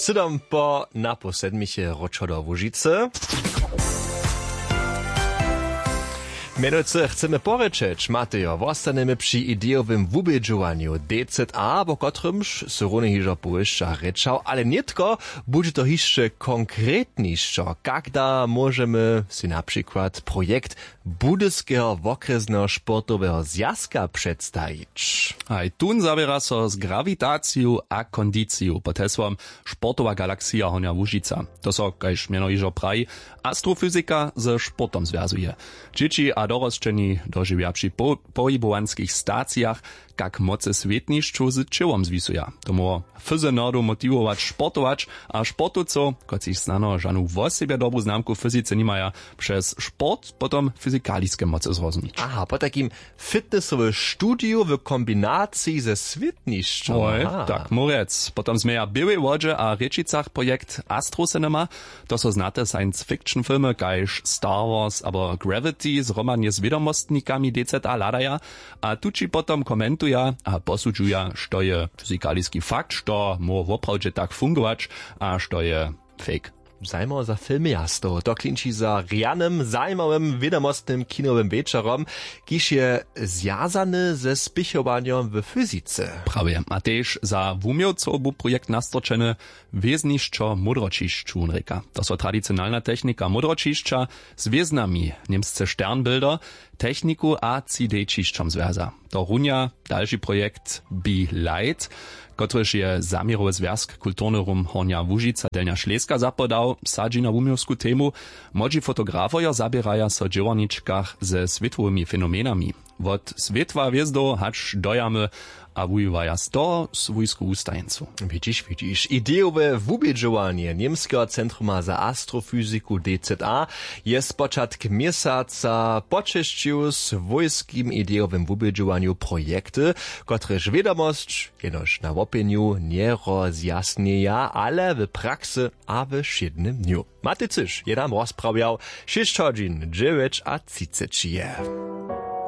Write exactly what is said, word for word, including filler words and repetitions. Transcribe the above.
Sydom po na posedmiche ročo do Łužice. Mianowicie chcemy porečeć, Matejo, wostanemy przy ideowym wubědžowaniu D Z A, bo kotrymż se rune hižo powyższa rečał, ale nie tylko, będzie to jeszcze konkretniejszo, kada możemy si na przykład projekt Budyskiego Okresnego Sportowego Zjazka przedstawić. A i tun zabiera so z grawitacją a kondycją pod hesłom Sportowa Galaxia Hornia Łužica. To so, kajż miano hižo praji, astrofyzyka ze sportom związuje. Dzieci a dorosczeni dożywia przy po, pohybowanskich stacjach, jak moce swietniszczu z czyłom zwisuja. Tomu fyzy nordu motiwować sportować, a sportowców, kocich znano żanu w siebie dobrą znamku w fizyce nie mają, przez sport potom fizykaliskie moce zrozumieć. Aha, po takim fitnessowym studiu w kombinacji ze swietniszczą. Oj, tak, morec. Potom zmieja Białej Wodzie a Rečicach projekt Astrocinema. To so znate science fiction filmy, kajż Star Wars, aber Gravity zromadnie z wiadomostnikami D Z A ladaja, a tuci potom komentują a posudzuja, što je fizikaliski fakt, što mo woprawdźe tak fungować, a što je fake. Zajmo za filmy jasto. To klinči za rianym, zajmowym, wiadomostnym kinowym wieczorom, kiż je zjazany ze spichowaniem w fizyce. Prawie. A też za wumiowców był projekt nastroczeny wieżniszczo modročišću reka. To so tradycjonalna technika modročišća z wieznami, niemsce Sternbilder, techniku a C D-čišćom związa. To runia dalszy projekt Be Light, kotryż je zamierowy związk kulturny rum Hornia Łužica Delnia Šleska zapodał, sadzi na wumiowsku temu, modzi fotografoja zabieraja so dziełaniczkach ze światłowymi fenomenami. Wot światła wjezdo hacz dojamy, a wujowaja sto swójsku ustajeńcu. Widzisz, widzisz. Ideowe wubědžovanie Niemskiego Centruma za Astrofizyku D Z A jest początek miesiąca počešćił z wojskim ideowym wubědžovaniu projekty, kotreż wiadomość jenoż na wopieniu nie rozjasnieja, ale w praksy a w siedmym dniu. Maty cyż, je nam rozprawiał sześć godzin dziewięć a trzydzieść je.